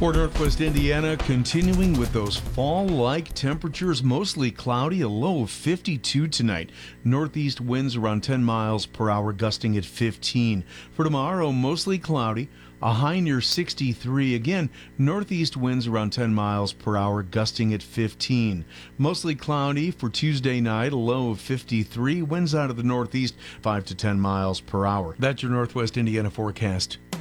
For Northwest Indiana, continuing with those fall-like temperatures, mostly cloudy, a low of 52 tonight. Northeast winds around 10 miles per hour, gusting at 15. For tomorrow, mostly cloudy, a high near 63. Again, northeast winds around 10 miles per hour, gusting at 15. Mostly cloudy for Tuesday night, a low of 53. Winds out of the northeast, 5 to 10 miles per hour. That's your Northwest Indiana forecast.